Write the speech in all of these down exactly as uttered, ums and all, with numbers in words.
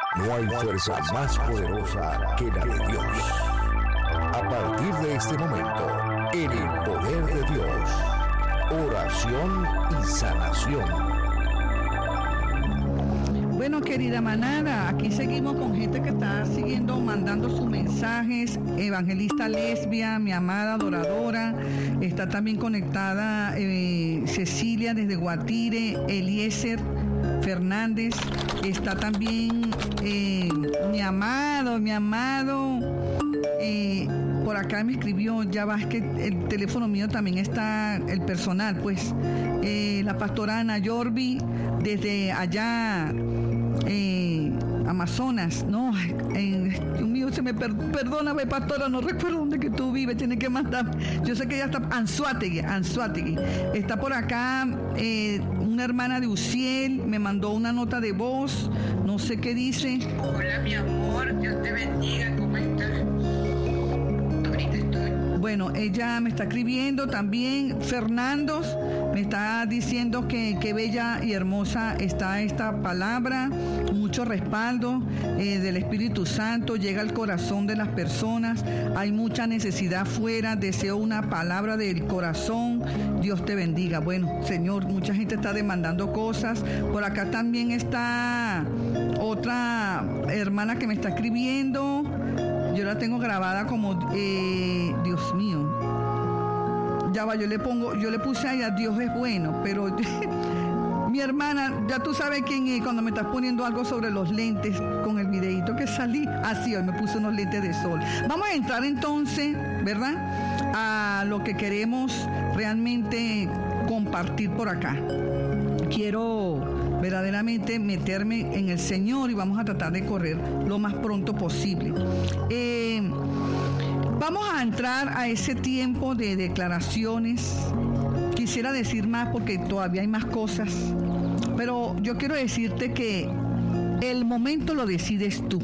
No hay fuerza más poderosa que la de Dios. A partir de este momento, en el poder de Dios, oración y sanación. Bueno, querida manada, aquí seguimos con gente que está siguiendo, mandando sus mensajes. Evangelista Lesbia, mi amada adoradora, está también conectada eh, Cecilia desde Guatire, Eliezer Fernández, está también eh, mi amado, mi amado, eh, por acá me escribió, ya va, es que el teléfono mío también está, el personal, pues, eh, la pastora Ana Yorbi, desde allá, eh, Amazonas, no, eh, Dios mío, se me per, perdóname, pastora, no recuerdo dónde que tú vives, tiene que mandar, yo sé que ya está, Anzuategui, Anzuategui, está por acá, eh, una hermana de Uciel, me mandó una nota de voz, no sé qué dice. Hola, mi amor, Dios te bendiga, ¿cómo estás? Ahorita estoy. Bueno, ella me está escribiendo también. Fernando me está diciendo que, que bella y hermosa está esta palabra, mucho respaldo eh, del Espíritu Santo, llega al corazón de las personas, hay mucha necesidad afuera, deseo una palabra del corazón, Dios te bendiga. Bueno, Señor, mucha gente está demandando cosas, por acá también está otra hermana que me está escribiendo, yo la tengo grabada como, eh, Dios mío, ya va, yo le pongo, yo le puse ahí a Dios es bueno, pero mi hermana, ya tú sabes quién es cuando me estás poniendo algo sobre los lentes con el videíto que salí, así hoy me puse unos lentes de sol. Vamos a entrar entonces, ¿verdad?, a lo que queremos realmente compartir por acá. Quiero verdaderamente meterme en el Señor y vamos a tratar de correr lo más pronto posible. Eh, vamos a entrar a ese tiempo de declaraciones. Quisiera decir más porque todavía hay más cosas, pero yo quiero decirte que el momento lo decides tú.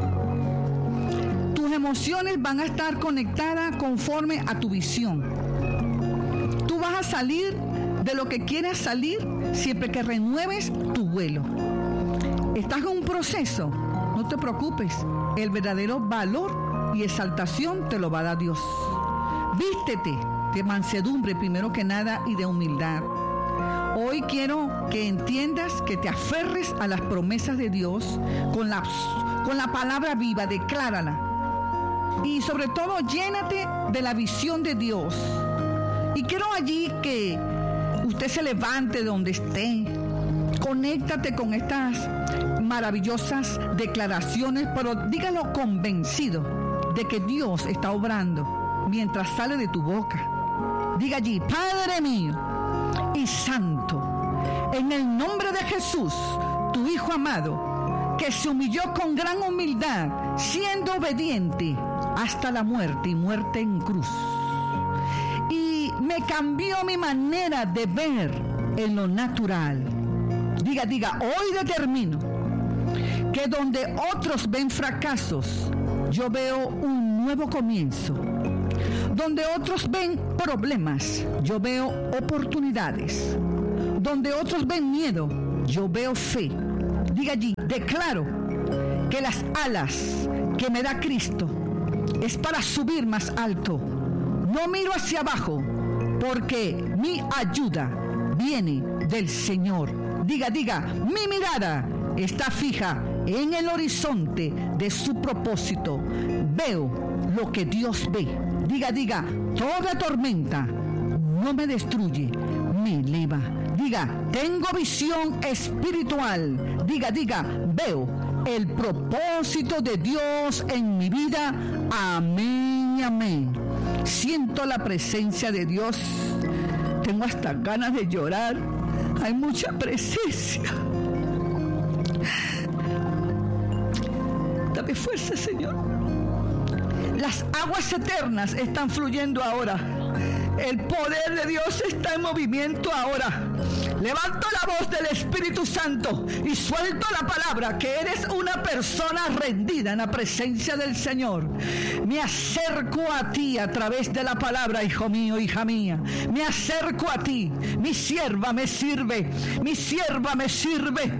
Tus emociones van a estar conectadas conforme a tu visión. Tú vas a salir de lo que quieras salir siempre que renueves tu vuelo. Estás en un proceso, no te preocupes, el verdadero valor y exaltación te lo va a dar Dios. Vístete de mansedumbre primero que nada y de humildad. Hoy quiero que entiendas, que te aferres a las promesas de Dios con la, con la palabra viva, declárala. Y sobre todo, llénate de la visión de Dios. Y quiero allí que usted se levante de donde esté, conéctate con estas maravillosas declaraciones, pero dígalo convencido de que Dios está obrando mientras sale de tu boca. Diga allí: Padre mío y santo, en el nombre de Jesús, tu Hijo amado, que se humilló con gran humildad, siendo obediente hasta la muerte y muerte en cruz. Y me cambió mi manera de ver en lo natural. Diga, diga, hoy determino que donde otros ven fracasos, yo veo un nuevo comienzo. Donde otros ven problemas, yo veo oportunidades. Donde otros ven miedo, yo veo fe. Diga allí: declaro que las alas que me da Cristo es para subir más alto. No miro hacia abajo, porque mi ayuda viene del Señor. Diga, diga, mi mirada está fija en el horizonte de su propósito. Veo lo que Dios ve. Diga, diga, toda tormenta no me destruye, me eleva. Diga, tengo visión espiritual. Diga, diga, veo el propósito de Dios en mi vida. Amén, amén. Siento la presencia de Dios. Tengo hasta ganas de llorar. Hay mucha presencia. Dame fuerza, Señor. Las aguas eternas están fluyendo ahora. El poder de Dios está en movimiento ahora. Levanto la voz del Espíritu Santo y suelto la palabra que eres una persona rendida en la presencia del Señor. Me acerco a ti a través de la palabra, hijo mío, hija mía. Me acerco a ti. Mi sierva me sirve. Mi sierva me sirve.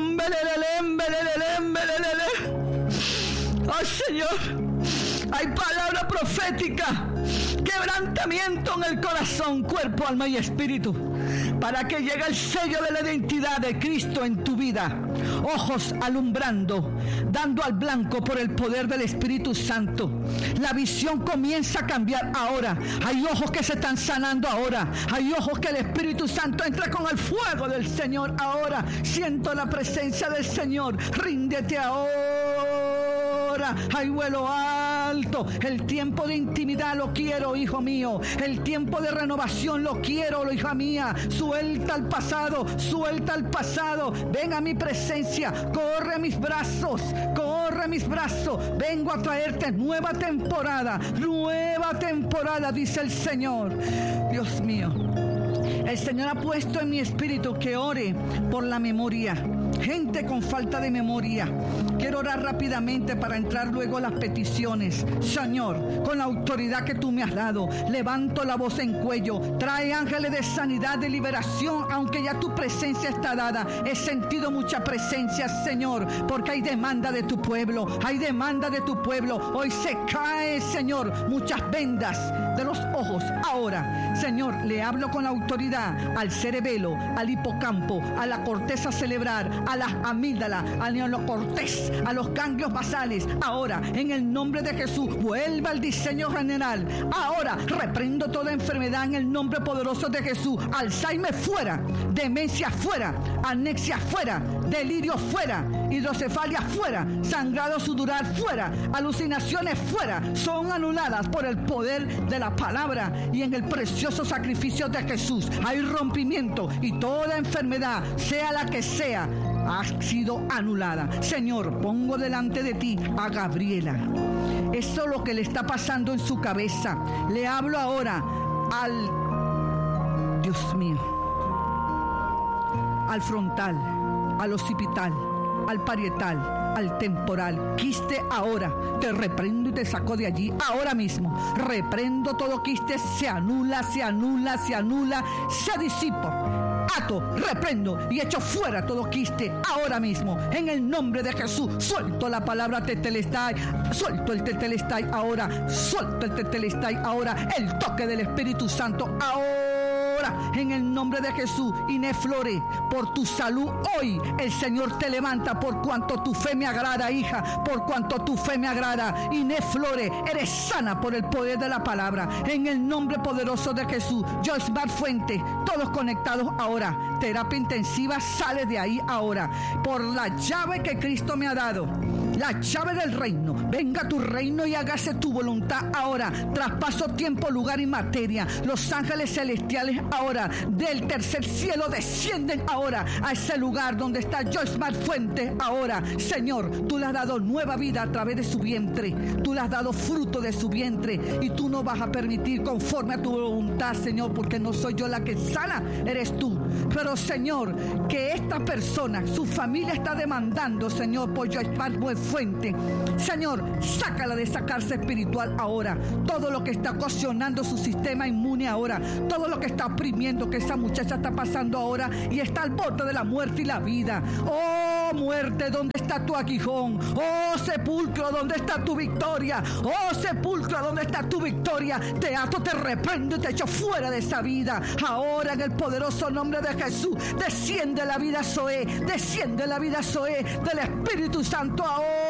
¡Ay, Señor! Hay palabra profética, quebrantamiento en el corazón, cuerpo, alma y espíritu, para que llegue el sello de la identidad de Cristo en tu vida. Ojos alumbrando, dando al blanco por el poder del Espíritu Santo. La visión comienza a cambiar ahora. Hay ojos que se están sanando ahora. Hay ojos que el Espíritu Santo entra con el fuego del Señor ahora. Siento la presencia del Señor. Ríndete ahora. Hay vuelo alto. El tiempo de intimidad lo quiero, hijo mío. El tiempo de renovación lo quiero, hija mía. Suelta el pasado, suelta el pasado. Ven a mi presencia, corre a mis brazos, corre a mis brazos. Vengo a traerte nueva temporada, nueva temporada, dice el Señor. Dios mío, el Señor ha puesto en mi espíritu que ore por la memoria. Gente con falta de memoria. Quiero orar rápidamente para entrar luego a las peticiones. Señor, con la autoridad que tú me has dado, levanto la voz en cuello. Trae ángeles de sanidad, de liberación, aunque ya tu presencia está dada. He sentido mucha presencia, Señor, porque hay demanda de tu pueblo. Hay demanda de tu pueblo. Hoy se cae, Señor, muchas vendas de los ojos. Ahora, Señor, le hablo con la autoridad al cerebelo, al hipocampo, a la corteza cerebral, a las amígdalas, al neocortés, a los ganglios basales. Ahora, en el nombre de Jesús, vuelva al diseño general. Ahora, reprendo toda enfermedad en el nombre poderoso de Jesús. Alzheimer fuera, demencia fuera, anexia fuera, delirio fuera, hidrocefalia fuera, sangrado sudoral fuera, alucinaciones fuera. Son anuladas por el poder de la palabra y en el precioso sacrificio de Jesús. Hay rompimiento y toda enfermedad, sea la que sea, ha sido anulada. Señor, pongo delante de ti a Gabriela. Eso es lo que le está pasando en su cabeza. Le hablo ahora al, Dios mío, al frontal, al occipital, al parietal, al temporal. Quiste ahora, te reprendo y te saco de allí ahora mismo. Reprendo todo quiste, se anula, se anula, se anula, se disipa. Ato, reprendo y echo fuera todo quiste ahora mismo. En el nombre de Jesús, suelto la palabra tetelestai, suelto el tetelestai ahora, suelto el tetelestai ahora, el toque del Espíritu Santo ahora. En el nombre de Jesús, Inés Flore, por tu salud hoy el Señor te levanta, por cuanto tu fe me agrada, hija, por cuanto tu fe me agrada. Inés Flore, eres sana por el poder de la palabra. En el nombre poderoso de Jesús. Joyce Bar Fuente, todos conectados ahora. Terapia intensiva, sale de ahí ahora. Por la llave que Cristo me ha dado, la llave del reino. Venga tu reino y hágase tu voluntad ahora. Traspaso tiempo, lugar y materia. Los ángeles celestiales ahora del tercer cielo descienden ahora a ese lugar donde está Joyce Mar Fuente ahora. Señor, tú le has dado nueva vida a través de su vientre. Tú le has dado fruto de su vientre y tú no vas a permitir conforme a tu voluntad, Señor, porque no soy yo la que sana, eres tú. Pero, Señor, que esta persona, su familia está demandando, Señor, por Joyce Mar Fuente. Señor, sácala de esa cárcel espiritual ahora. Todo lo que está ocasionando su sistema inmune ahora, todo lo que está oprimiendo que esa muchacha está pasando ahora y está al borde de la muerte y la vida. Oh muerte, ¿dónde está tu aguijón? Oh sepulcro, ¿dónde está tu victoria? Oh sepulcro, ¿dónde está tu victoria? Te ato, te reprendo y te echo fuera de esa vida. Ahora en el poderoso nombre de Jesús, desciende la vida Zoé, desciende la vida Zoé del Espíritu Santo ahora.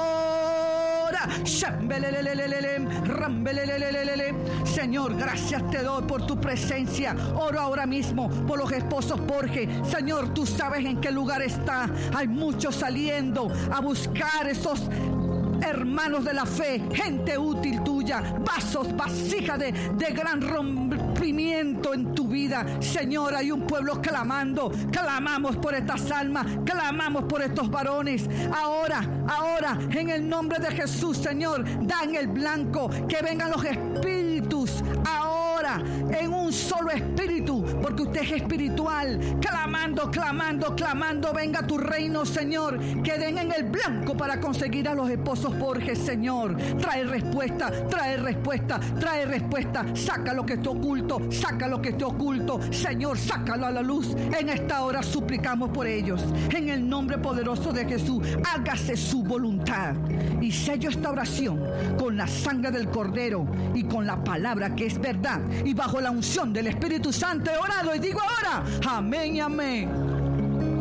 Señor, gracias te doy por tu presencia. Oro ahora mismo por los esposos Borges. Señor, tú sabes en qué lugar está. Hay muchos saliendo a buscar esos hermanos de la fe, gente útil tuya, vasos, vasijas de, de gran rompimiento en tu vida. Señor, hay un pueblo clamando, clamamos por estas almas, clamamos por estos varones. Ahora, ahora, en el nombre de Jesús, Señor, dan el blanco, que vengan los espíritus ahora, en un solo espíritu, porque usted es espiritual, clamando, clamando, clamando, venga tu reino, Señor, que den en el blanco para conseguir a los esposos Borges, Señor. Trae respuesta, trae respuesta, trae respuesta. Saca lo que esté oculto, saca lo que esté oculto, Señor, sácalo a la luz. En esta hora suplicamos por ellos, en el nombre poderoso de Jesús. Hágase su voluntad, y sello esta oración con la sangre del Cordero y con la palabra que es verdad, y bajo la unción del Espíritu Santo he orado y digo ahora, amén y amén.